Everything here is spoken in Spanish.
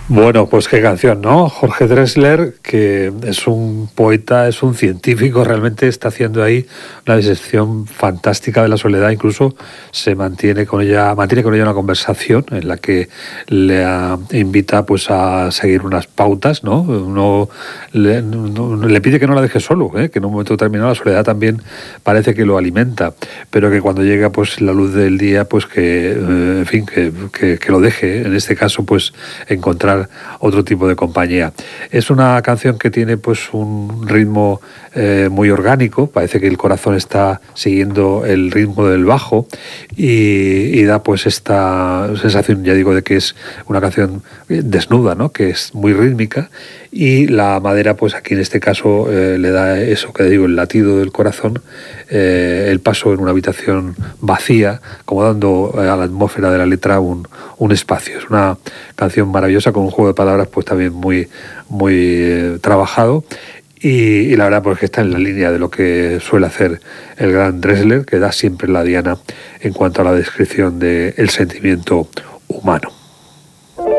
Bueno, pues qué canción, ¿no? Jorge Drexler, que es un poeta, es un científico, realmente está haciendo ahí una disección fantástica de la soledad, incluso mantiene con ella una conversación en la que invita pues a seguir unas pautas, ¿no? Le pide que no la deje solo, ¿eh? Que en un momento determinado la soledad también parece que lo alimenta, pero que cuando llega pues la luz del día, pues en fin, que lo deje, en este caso pues encontrar otro tipo de compañía. Es una canción que tiene pues un ritmo muy orgánico, parece que el corazón está siguiendo el ritmo del bajo y da pues esta sensación, ya digo, de que es una canción desnuda, ¿no? Que es muy rítmica y la madera pues aquí en este caso le da eso que digo, el latido del corazón, el paso en una habitación vacía, como dando a la atmósfera de la letra un espacio. Es una canción maravillosa con un juego de palabras pues también muy trabajado y la verdad pues que está en la línea de lo que suele hacer el gran Drexler, que da siempre la diana en cuanto a la descripción del sentimiento humano.